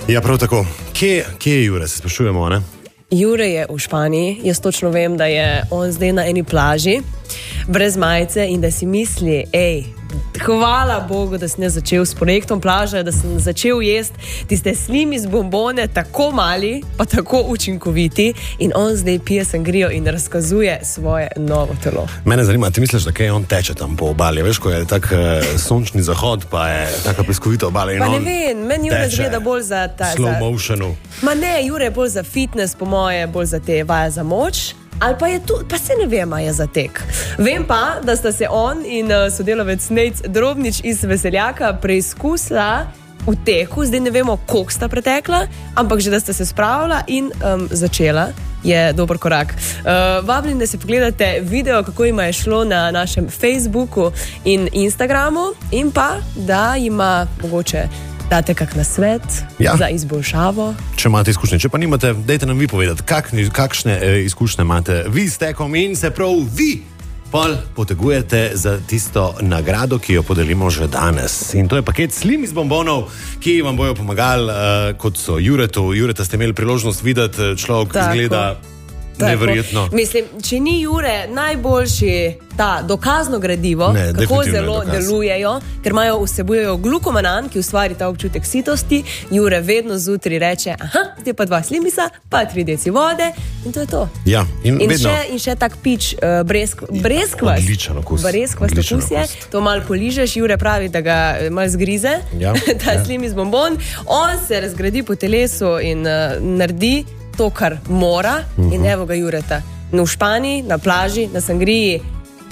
Ja, prav tako. Kje je Jure, se sprašujemo, ne? Jure je v Španiji, jaz točno vem, da je on zdaj na eni plaži, brez majice in da si misli, hvala Bogu, da sem začel s projektom plaža, da sem začel jesti tiste slim iz bombone, tako mali, pa tako učinkoviti in on zdaj pije sangrijo in razkazuje svoje novo telo. Mene zanima, ti misliš, da kaj on teče tam po obali? Veš, ko je tak sončni zahod, pa je taka peskovita obala in pa on ne vem, meni Jure zgleda bolj za ta... slow motionu. Ma ne, Jure je bolj za fitness, po moje, bolj za te vaje za moč. Ali pa je tu, pa se ne vem, je za tek. Vem pa, da sta se on in sodelavec Nejc Drobnič iz Veseljaka preizkusila v teku, zdaj ne vemo, koliko sta pretekla, ampak že da sta se spravila in začela, je dober korak. Vabim, da se pogledate video, kako jima je šlo na našem Facebooku in Instagramu in pa, da ima mogoče date kak nasvet za izboljšavo. Če imate izkušnje, če pa nimate, dajte nam vi povedati, kakšne izkušnje imate vi s tekom in se prav vi pol potegujete za tisto nagrado, ki jo podelimo že danes. In to je paket slim iz bombonov, ki vam bojo pomagali, kot so Jureta ste imeli priložnost videti, človek izgleda neverjetno. Mislim, če ni Jure najboljši ta dokazno gradivo, kako zelo delujejo, ker vsebujejo glukomanan, ki ustvari ta občutek sitosti, Jure vedno zjutraj reče, zdaj pa 2 slimisa, pa 3 deci vode in to je to. Ja, in še tak pič breskvast. Odličen okus. Breskvast okus je, to malo poližeš, Jure pravi, da ga malo zgrize, ta slim iz bombon, on se razgradi po telesu in naredi to, kar mora, in evo ga Jureta. V Španiji, na plaži, na sangriji,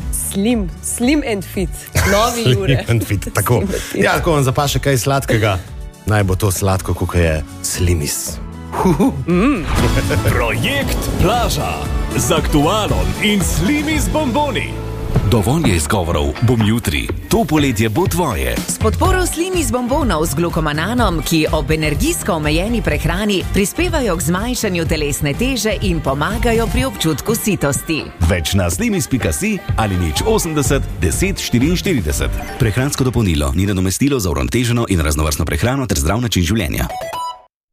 slim and fit. Novi Jure. Slim and fit, tako. Ja, ko vam zapaše kaj sladkega, naj bo to sladko, kako je slimis. Projekt Plaža z aktualom in slimis bomboni. Dovolj je izgovorov, bom jutri. To poletje bo tvoje. S podporo slim iz bombonov z glukomananom, ki ob energijsko omejeni prehrani prispevajo k zmanjšanju telesne teže in pomagajo pri občutku sitosti. Več na slimis.si ali 080 10 44. Prehransko dopolnilo ni nadomestilo za uravnoteženo in raznovrstno prehrano ter zdrav način življenja.